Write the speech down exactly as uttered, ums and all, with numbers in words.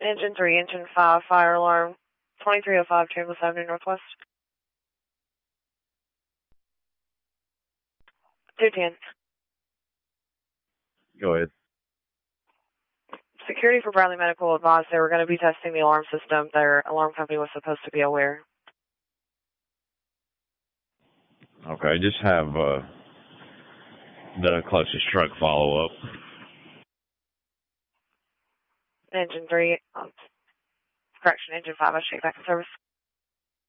Engine three, engine five, fire alarm, twenty-three oh five Chambliss Avenue Northwest. two ten. Go ahead. Security for Bradley Medical advised they were going to be testing the alarm system. Their alarm company was supposed to be aware. Okay, just have uh, the closest truck follow up. Engine three, um, correction, engine five, I should check back in service.